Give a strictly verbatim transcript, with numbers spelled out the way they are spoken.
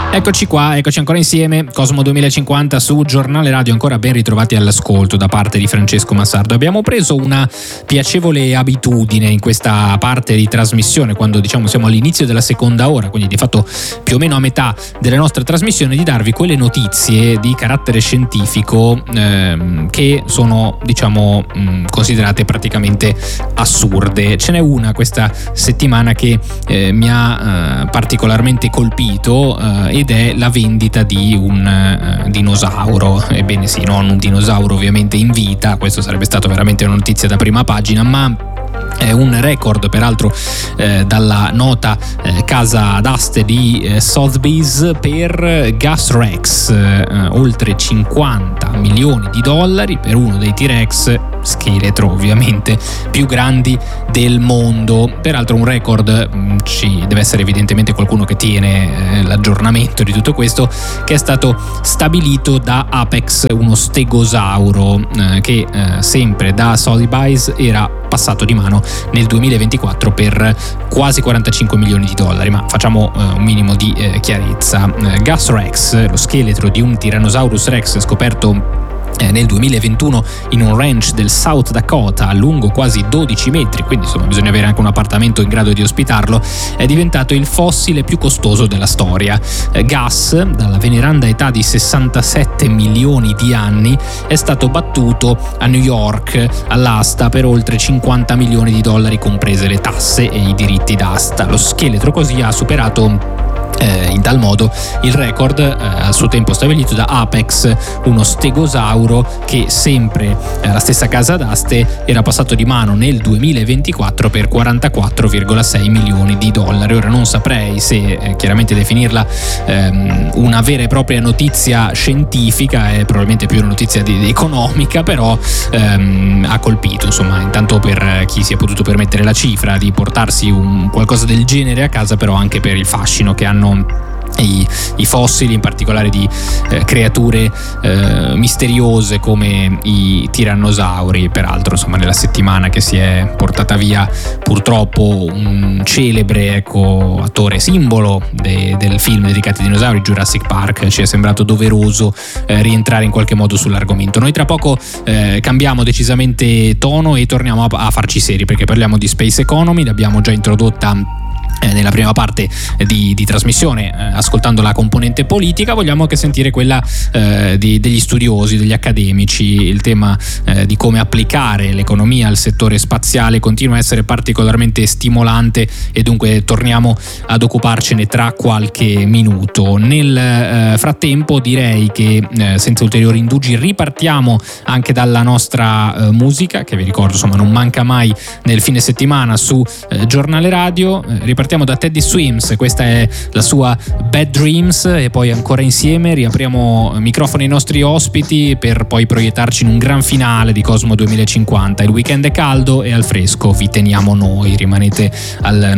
Eccoci qua, eccoci ancora insieme, Cosmo duemilacinquanta su Giornale Radio, ancora ben ritrovati all'ascolto da parte di Francesco Massardo. Abbiamo preso una piacevole abitudine in questa parte di trasmissione, quando diciamo siamo all'inizio della seconda ora, quindi di fatto più o meno a metà della nostra trasmissione, di darvi quelle notizie di carattere scientifico ehm, che sono diciamo mh, considerate praticamente assurde. Ce n'è una questa settimana che eh, mi ha eh, particolarmente colpito eh, ed è la vendita di un uh, dinosauro. Ebbene sì, non un dinosauro ovviamente in vita, questo sarebbe stato veramente una notizia da prima pagina, ma è un record peraltro eh, dalla nota eh, casa d'aste di eh, Sotheby's per Gus Rex, eh, oltre cinquanta milioni di dollari per uno dei T-Rex, scheletro ovviamente, più grandi del mondo. Peraltro un record, mh, ci deve essere evidentemente qualcuno che tiene eh, l'aggiornamento di tutto questo, che è stato stabilito da Apex, uno stegosauro eh, che eh, sempre da Sotheby's era passato di mano nel duemilaventiquattro per quasi quarantacinque milioni di dollari. Ma facciamo eh, un minimo di eh, chiarezza. eh, Gus Rex, lo scheletro di un Tyrannosaurus Rex scoperto nel duemilaventuno in un ranch del South Dakota, lungo quasi dodici metri, quindi insomma bisogna avere anche un appartamento in grado di ospitarlo, è diventato il fossile più costoso della storia. Gus, dalla veneranda età di sessantasette milioni di anni, è stato battuto a New York all'asta per oltre cinquanta milioni di dollari, comprese le tasse e i diritti d'asta. Lo scheletro così ha superato Eh, in tal modo il record eh, al suo tempo stabilito da Apex, uno stegosauro che sempre eh, la stessa casa d'aste era passato di mano nel duemilaventiquattro per quarantaquattro virgola sei milioni di dollari. Ora non saprei se eh, chiaramente definirla ehm, una vera e propria notizia scientifica, è probabilmente più una notizia di, di economica, però ehm, ha colpito insomma, intanto per chi si è potuto permettere la cifra di portarsi un qualcosa del genere a casa, però anche per il fascino che hanno I, i fossili, in particolare di eh, creature eh, misteriose come i tirannosauri. Peraltro insomma nella settimana che si è portata via purtroppo un celebre ecco, attore simbolo de, del film dedicato ai dinosauri, Jurassic Park, ci è sembrato doveroso eh, rientrare in qualche modo sull'argomento. Noi tra poco eh, cambiamo decisamente tono e torniamo a, a farci seri, perché parliamo di Space Economy, l'abbiamo già introdotta nella prima parte di, di trasmissione eh, ascoltando la componente politica. Vogliamo anche sentire quella eh, di, degli studiosi, degli accademici. Il tema eh, di come applicare l'economia al settore spaziale continua a essere particolarmente stimolante e dunque torniamo ad occuparcene tra qualche minuto. Nel eh, frattempo direi che eh, senza ulteriori indugi ripartiamo anche dalla nostra eh, musica, che vi ricordo insomma non manca mai nel fine settimana su eh, Giornale Radio. eh, ripartiamo da Teddy Swims, questa è la sua Bad Dreams, e poi ancora insieme riapriamo microfoni ai nostri ospiti per poi proiettarci in un gran finale di Cosmo duemilacinquanta. Il weekend è caldo e al fresco vi teniamo noi, rimanete al